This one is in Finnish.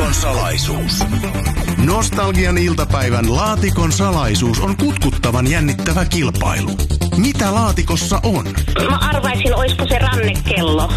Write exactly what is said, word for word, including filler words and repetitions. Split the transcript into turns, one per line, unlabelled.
Laatikon salaisuus. Nostalgian iltapäivän Laatikon salaisuus on kutkuttavan jännittävä kilpailu. Mitä laatikossa on?
Mä arvaisin, olisiko se rannekello.